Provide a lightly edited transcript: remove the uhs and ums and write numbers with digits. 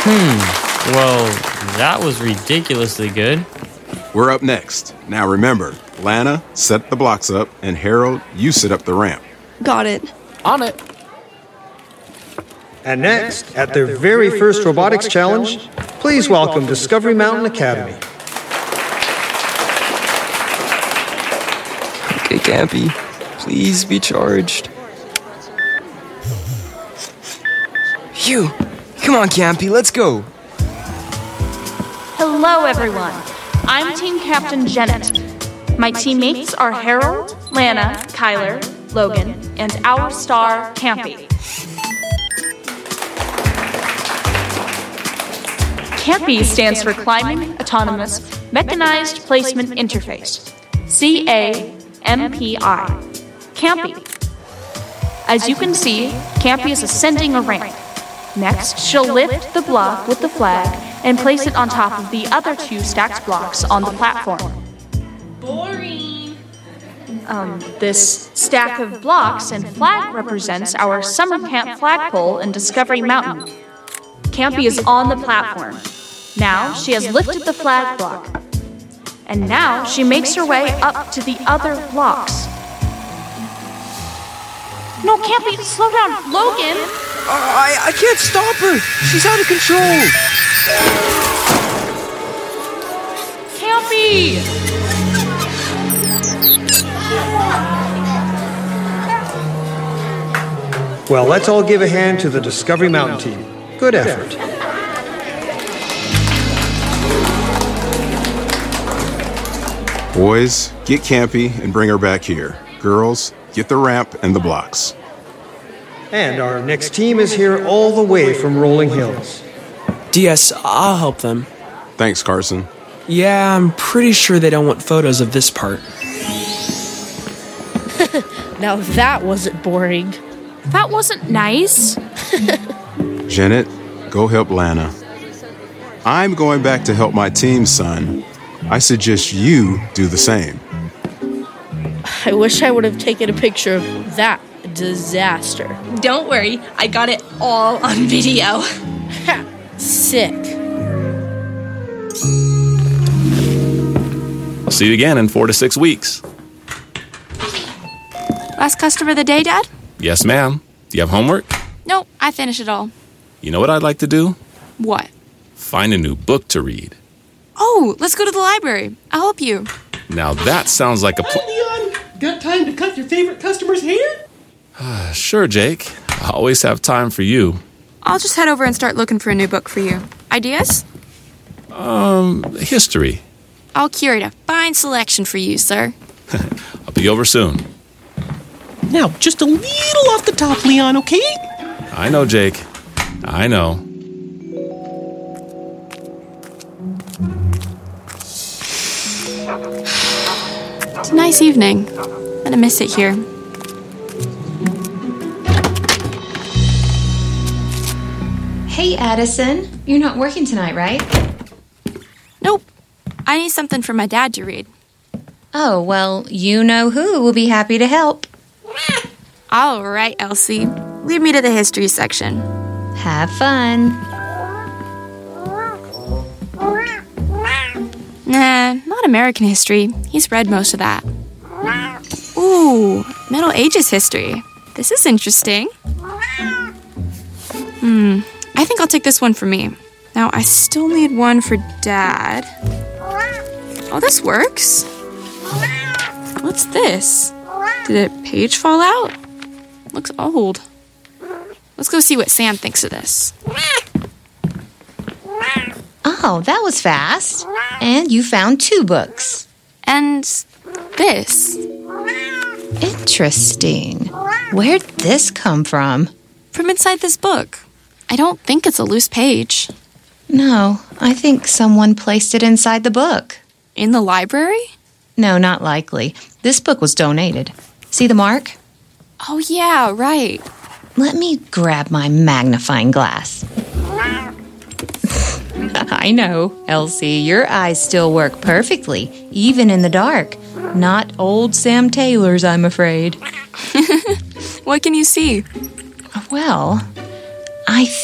Well, that was ridiculously good. We're up next. Now remember, Lana, set the blocks up, and Harold, you set up the ramp. Got it. On it. And next, at their very first robotics challenge, please welcome Discovery Mountain Academy. Okay, Campy, please be charged. Phew! Come on, Campy, let's go! Hello, everyone. I'm Team Captain Janet. My teammates are Harold, Lana, Kyler, Logan, and our star, Campy. CAMPI stands for Climbing Autonomous Mechanized Placement Interface. CAMPI. CAMPI. As you can see, Campy is ascending a ramp. Next, she'll lift the block with the flag and place it on top of the other two stacked blocks on the platform. Boring. This stack of blocks and flag represents our summer camp flagpole in Discovery Mountain. Campy is on the platform. Now she has lifted the flag block. And now she makes her way up to the other blocks. No, Campy, slow down. Logan! I can't stop her! She's out of control! Campy! Well, let's all give a hand to the Discovery Mountain team. Good effort. Boys, get Campy and bring her back here. Girls, get the ramp and the blocks. And our next team is here all the way from Rolling Hills. DS, I'll help them. Thanks, Carson. Yeah, I'm pretty sure they don't want photos of this part. Now that wasn't boring. That wasn't nice. Janet, go help Lana. I'm going back to help my team, son. I suggest you do the same. I wish I would have taken a picture of that disaster. Don't worry, I got it all on video. Ha! Sick. I'll see you again in 4 to 6 weeks. Last customer of the day, Dad? Yes, ma'am. Do you have homework? Nope, I finished it all. You know what I'd like to do? What? Find a new book to read. Oh, let's go to the library. I'll help you. Now that sounds like a Hi, Leon. Got time to cut your favorite customer's hair? Sure, Jake. I always have time for you. I'll just head over and start looking for a new book for you. Ideas? History. I'll curate a fine selection for you, sir. I'll be over soon. Now, just a little off the top, Leon, okay? I know, Jake. I know. It's a nice evening. I'm gonna miss it here. Hey, Addison. You're not working tonight, right? Nope. I need something for my dad to read. Oh, well, you know who will be happy to help. All right, Elsie. Lead me to the history section. Have fun. Nah, not American history. He's read most of that. Ooh, Middle Ages history. This is interesting. I think I'll take this one for me. Now, I still need one for Dad. Oh, this works. What's this? Did a page fall out? Looks old. Let's go see what Sam thinks of this. Oh, that was fast. And you found 2 books. And this. Interesting. Where'd this come from? From inside this book. I don't think it's a loose page. No, I think someone placed it inside the book. In the library? No, not likely. This book was donated. See the mark? Oh, yeah, right. Let me grab my magnifying glass. I know, Elsie, your eyes still work perfectly, even in the dark. Not old Sam Taylor's, I'm afraid. What can you see? Well, I